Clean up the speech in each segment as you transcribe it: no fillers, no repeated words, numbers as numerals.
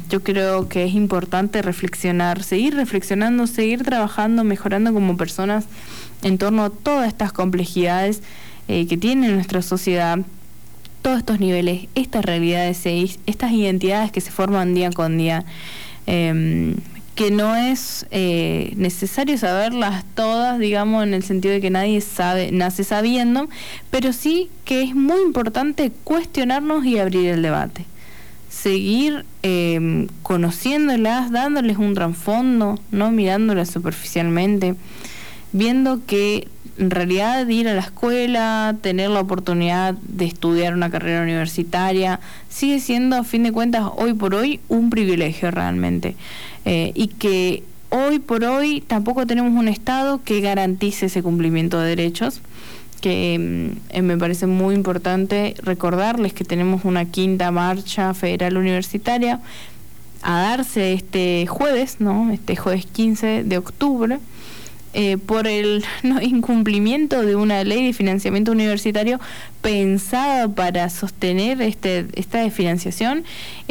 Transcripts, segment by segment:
yo creo que es importante reflexionar, seguir reflexionando, seguir trabajando, mejorando como personas en torno a todas estas complejidades que tiene nuestra sociedad, todos estos niveles, estas realidades, estas identidades que se forman día con día, que no es necesario saberlas todas, digamos, en el sentido de que nadie nace sabiendo, pero sí que es muy importante cuestionarnos y abrir el debate. Seguir conociéndolas, dándoles un trasfondo, no mirándolas superficialmente, viendo que en realidad ir a la escuela, tener la oportunidad de estudiar una carrera universitaria, sigue siendo, a fin de cuentas, hoy por hoy, un privilegio realmente. Y que hoy por hoy tampoco tenemos un Estado que garantice ese cumplimiento de derechos, que me parece muy importante recordarles que tenemos una 5ª marcha federal universitaria a darse este jueves, ¿no? Este jueves 15 de octubre, por el incumplimiento de una ley de financiamiento universitario pensada para sostener esta financiación,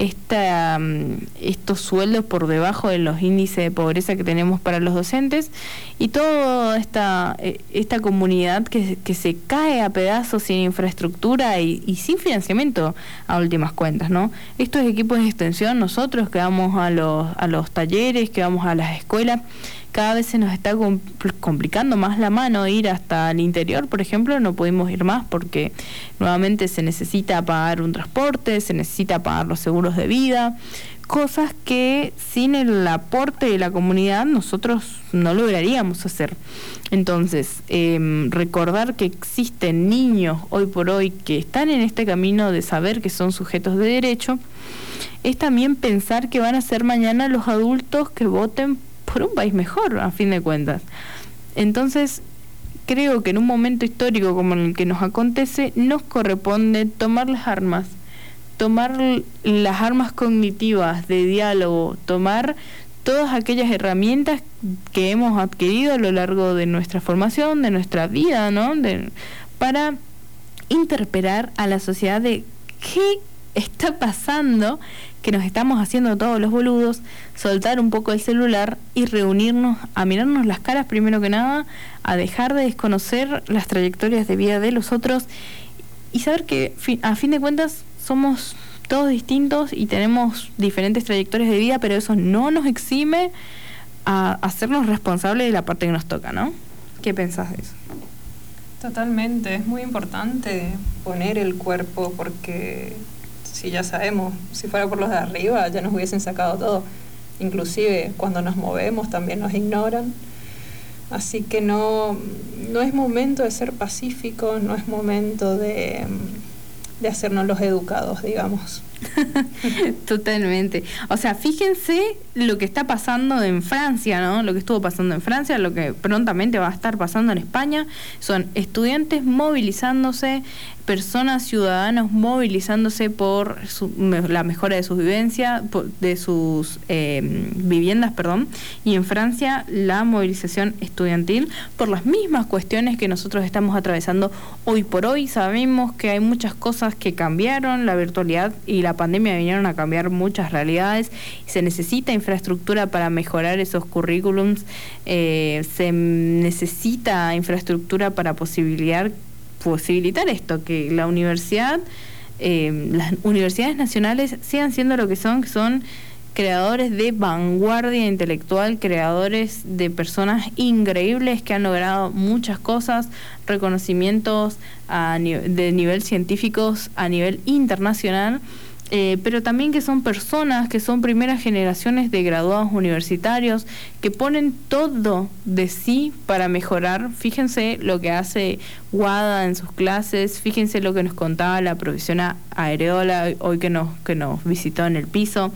estos sueldos por debajo de los índices de pobreza que tenemos para los docentes, y toda esta comunidad que se cae a pedazos sin infraestructura y sin financiamiento a últimas cuentas, ¿no? Estos equipos de extensión, nosotros que vamos a los talleres, que vamos a las escuelas, cada vez se nos está complicando más la mano ir hasta el interior, por ejemplo. No pudimos ir más porque nuevamente se necesita pagar un transporte, se necesita pagar los seguros de vida, cosas que sin el aporte de la comunidad nosotros no lograríamos hacer. Entonces, recordar que existen niños hoy por hoy que están en este camino de saber que son sujetos de derecho, es también pensar que van a ser mañana los adultos que voten por un país mejor, a fin de cuentas. Entonces, creo que en un momento histórico como el que nos acontece, nos corresponde tomar las armas cognitivas de diálogo, tomar todas aquellas herramientas que hemos adquirido a lo largo de nuestra formación, de nuestra vida, ¿no? Para interpelar a la sociedad de qué está pasando, que nos estamos haciendo todos los boludos, soltar un poco el celular y reunirnos a mirarnos las caras primero que nada, a dejar de desconocer las trayectorias de vida de los otros y saber que a fin de cuentas somos todos distintos y tenemos diferentes trayectorias de vida, pero eso no nos exime a hacernos responsables de la parte que nos toca, ¿no? ¿Qué pensás de eso? Totalmente, es muy importante poner el cuerpo porque si ya sabemos, si fuera por los de arriba ya nos hubiesen sacado todo, inclusive cuando nos movemos también nos ignoran, así que no es momento de ser pacíficos, no es momento de hacernos los educados, digamos. Totalmente. O sea, fíjense lo que está pasando en Francia, ¿no? Lo que estuvo pasando en Francia, lo que prontamente va a estar pasando en España, son estudiantes movilizándose, personas, ciudadanos movilizándose por la mejora de sus vivencias, de sus viviendas, y en Francia la movilización estudiantil por las mismas cuestiones que nosotros estamos atravesando hoy por hoy. Sabemos que hay muchas cosas que cambiaron, la virtualidad y la pandemia vinieron a cambiar muchas realidades, y se necesita infraestructura para mejorar esos currículums, se necesita infraestructura para posibilitar esto, que la universidad, las universidades nacionales sigan siendo lo que son creadores de vanguardia intelectual, creadores de personas increíbles que han logrado muchas cosas, reconocimientos de nivel científicos a nivel internacional, pero también que son personas que son primeras generaciones de graduados universitarios que ponen todo de sí para mejorar. Fíjense lo que hace Guada en sus clases, fíjense lo que nos contaba la profesora Areola hoy que nos visitó en el piso.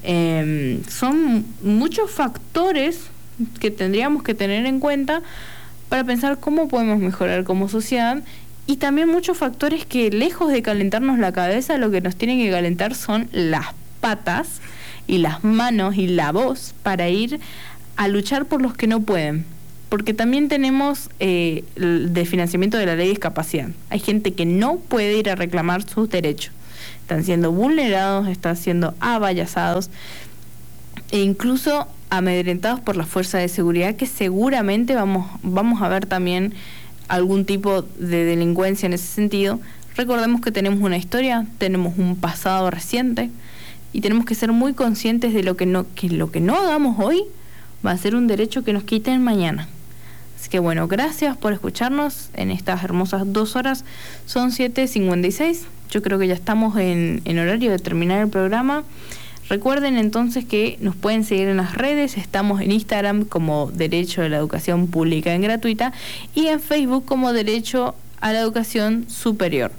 Son muchos factores que tendríamos que tener en cuenta para pensar cómo podemos mejorar como sociedad. Y también muchos factores que, lejos de calentarnos la cabeza, lo que nos tienen que calentar son las patas y las manos y la voz para ir a luchar por los que no pueden. Porque también tenemos el financiamiento de la ley de discapacidad. Hay gente que no puede ir a reclamar sus derechos. están siendo vulnerados, están siendo avallazados e incluso amedrentados por la fuerza de seguridad, que seguramente vamos a ver también algún tipo de delincuencia en ese sentido. Recordemos que tenemos una historia, tenemos un pasado reciente y tenemos que ser muy conscientes de lo que no hagamos hoy va a ser un derecho que nos quiten mañana. Así que bueno, gracias por escucharnos en estas hermosas 2 horas. Son 7:56. Yo creo que ya estamos en horario de terminar el programa. Recuerden entonces que nos pueden seguir en las redes. Estamos en Instagram como Derecho a la Educación Pública y Gratuita y en Facebook como Derecho a la Educación Superior.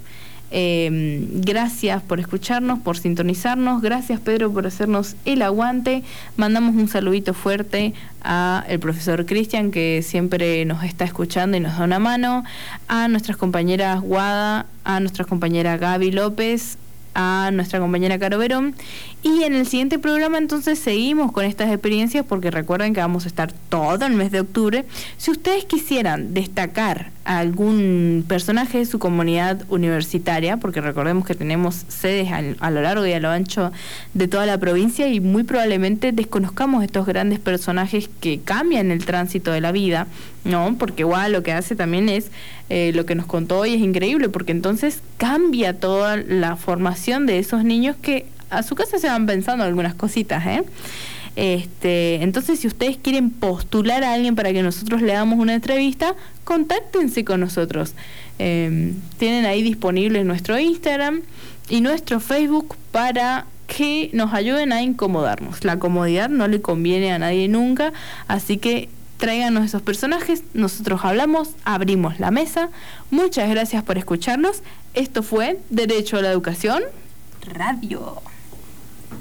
Gracias por escucharnos, por sintonizarnos. Gracias, Pedro, por hacernos el aguante. Mandamos un saludito fuerte a el profesor Cristian, que siempre nos está escuchando y nos da una mano, a nuestras compañeras Guada, a nuestra compañera Gaby López, a nuestra compañera Caro Verón. Y en el siguiente programa entonces seguimos con estas experiencias, porque recuerden que vamos a estar todo el mes de octubre. Si ustedes quisieran destacar a algún personaje de su comunidad universitaria, porque recordemos que tenemos sedes a lo largo y a lo ancho de toda la provincia y muy probablemente desconozcamos estos grandes personajes que cambian el tránsito de la vida, ¿no? Porque igual lo que hace también es lo que nos contó hoy es increíble, porque entonces cambia toda la formación de esos niños que a su casa se van pensando algunas cositas, entonces si ustedes quieren postular a alguien para que nosotros le hagamos una entrevista, contáctense con nosotros. Tienen ahí disponible nuestro Instagram y nuestro Facebook para que nos ayuden a incomodarnos. La comodidad no le conviene a nadie nunca, así que tráiganos esos personajes, nosotros hablamos, abrimos la mesa. Muchas gracias por escucharnos. Esto fue Derecho a la Educación Radio.